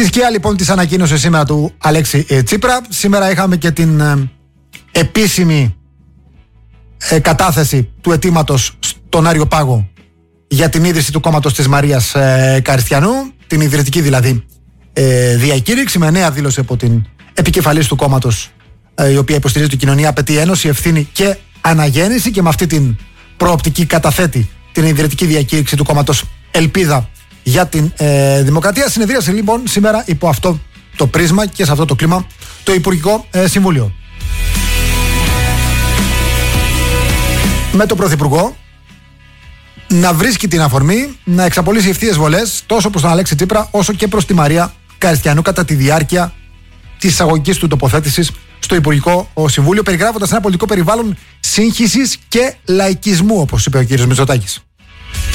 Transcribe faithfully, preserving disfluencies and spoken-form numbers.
Στη σκιά λοιπόν της ανακοίνωσης σήμερα του Αλέξη ε, Τσίπρα, σήμερα είχαμε και την ε, επίσημη ε, κατάθεση του αιτήματος στον Άριο Πάγο για την ίδρυση του κόμματος της Μαρίας ε, Καριστιανού, την ιδρυτική δηλαδή ε, διακήρυξη, με νέα δήλωση από την επικεφαλής του κόμματος, ε, η οποία υποστηρίζει την κοινωνία, απαιτεί ένωση, ευθύνη και αναγέννηση, και με αυτή την προοπτική καταθέτει την ιδρυτική διακήρυξη του κόμματος Ελπίδα για την ε, Δημοκρατία. Συνεδρίασε λοιπόν σήμερα υπό αυτό το πρίσμα και σε αυτό το κλίμα το Υπουργικό ε, Συμβούλιο. Με τον Πρωθυπουργό να βρίσκει την αφορμή να εξαπολύσει ευθείες βολές τόσο προς τον Αλέξη Τσίπρα όσο και προς τη Μαρία Καριστιανού κατά τη διάρκεια της εισαγωγικής του τοποθέτησης στο Υπουργικό Συμβούλιο, περιγράφοντας ένα πολιτικό περιβάλλον σύγχυσης και λαϊκισμού, όπως είπε ο κ. Μητσοτάκης.